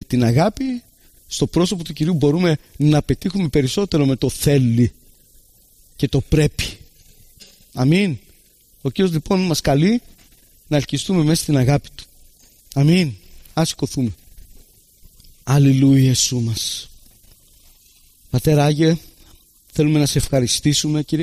την αγάπη στο πρόσωπο του Κυρίου μπορούμε να πετύχουμε περισσότερο με το θέλει και το πρέπει. Αμήν. Ο Κύριος λοιπόν μας καλεί να ελκυστούμε μέσα στην αγάπη Του. Αμήν. Ας σηκωθούμε. Αλληλούια Ιησού μας. Πατέρα Άγιε, θέλουμε να σε ευχαριστήσουμε, Κύριε,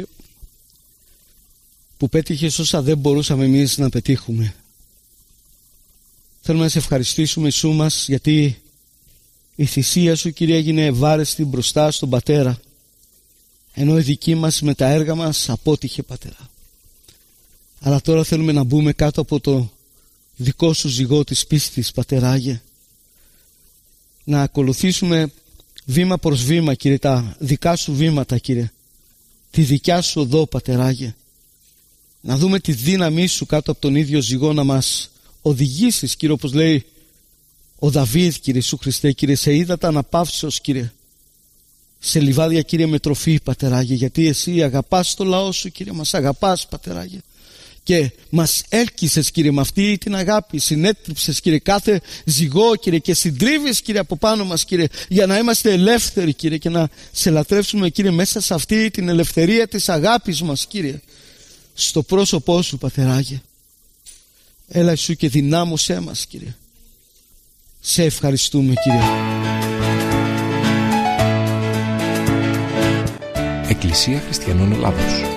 που πέτυχες όσα δεν μπορούσαμε εμείς να πετύχουμε. Θέλουμε να σε ευχαριστήσουμε, Ιησού μας, γιατί η θυσία Σου, Κύριε, έγινε ευάρεστη μπροστά στον Πατέρα, ενώ η δική μας με τα έργα μας απότυχε, Πατέρα. Αλλά τώρα θέλουμε να μπούμε κάτω από το δικό Σου ζυγό της πίστης, Πατέρα Άγιε, να ακολουθήσουμε βήμα προς βήμα, Κύριε, τα δικά Σου βήματα, Κύριε, τη δικιά Σου οδό, Πατέρα Άγιε, να δούμε τη δύναμή Σου κάτω από τον ίδιο ζυγό, να μας οδηγήσεις, Κύριε, όπως λέει ο Δαβίδ, Κύριε Ιησού Χριστέ, Κύριε, σε ύδατα αναπαύσεως, Κύριε, σε λιβάδια, Κύριε, με τροφή, Πατέρα Άγιε, γιατί Εσύ αγαπάς το λαό Σου, Κύριε, μας αγαπάς, Πατέρα Άγιε, και μας έλκυσες, Κύριε, με αυτή την αγάπη, συνέτριψες, Κύριε, κάθε ζυγό, Κύριε, και συντρίβεις, Κύριε, από πάνω μας, Κύριε, για να είμαστε ελεύθεροι, Κύριε, και να σε λατρεύσουμε, Κύριε, μέσα σε αυτή την ελευθερία της αγάπης μας, Κύριε, στο πρόσωπό Σου, Πατέρα Άγιε. Έλα Ιησού και δυνάμωσέ μας, Κύριε. Σε ευχαριστούμε, Κύριε. Εκκλησία Χριστιανών Ελλάδος.